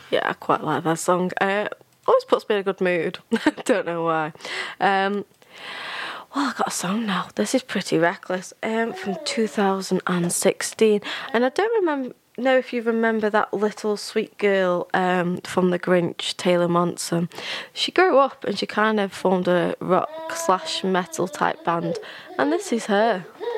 Yeah, I quite like that song. Always puts me in a good mood. Don't know why. Well, I've got a song now. This is Pretty Reckless from 2016. And I don't know if you remember that little sweet girl from The Grinch, Taylor Momsen. She grew up and she kind of formed a rock/metal type band. And this is her.